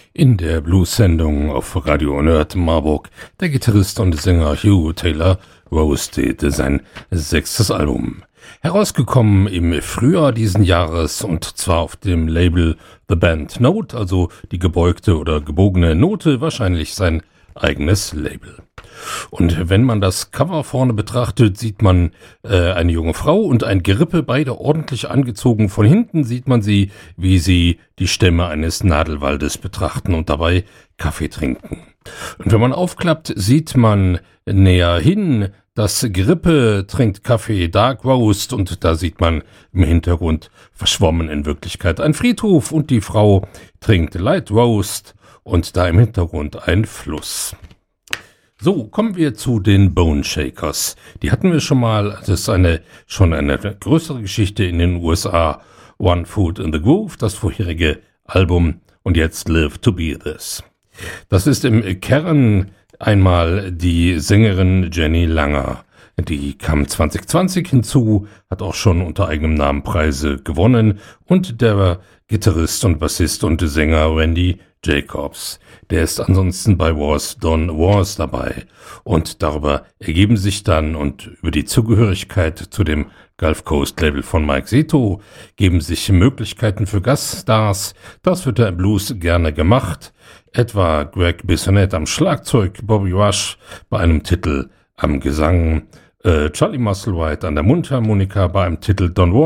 In der Blues-Sendung auf Radio Nerd Marburg, der Gitarrist und Sänger Hugh Taylor roastete sein 6. Album. Herausgekommen im Frühjahr diesen Jahres und zwar auf dem Label The Band Note, also die gebeugte oder gebogene Note, wahrscheinlich sein eigenes Label. Und wenn man das Cover vorne betrachtet, sieht man eine junge Frau und ein Gerippe, beide ordentlich angezogen. Von hinten sieht man sie, wie sie die Stämme eines Nadelwaldes betrachten und dabei Kaffee trinken. Und wenn man aufklappt, sieht man näher hin, das Gerippe trinkt Kaffee Dark Roast und da sieht man im Hintergrund verschwommen in Wirklichkeit ein Friedhof und die Frau trinkt Light Roast und da im Hintergrund ein Fluss. So, kommen wir zu den Bone Shakers. Die hatten wir schon mal, das ist schon eine größere Geschichte in den USA. One Foot in the Groove, das vorherige Album und jetzt Live to Be This. Das ist im Kern einmal die Sängerin Jenny Langer. Die kam 2020 hinzu, hat auch schon unter eigenem Namen Preise gewonnen und der Gitarrist und Bassist und Sänger Randy Jacobs. Der ist ansonsten bei Wars Don Wars dabei und darüber ergeben sich dann und über die Zugehörigkeit zu dem Gulf Coast Label von Mike Seto geben sich Möglichkeiten für Gaststars. Das wird im Blues gerne gemacht. Etwa Greg Bissonette am Schlagzeug, Bobby Rush bei einem Titel am Gesang, Charlie Musselwhite an der Mundharmonika bei einem Titel Don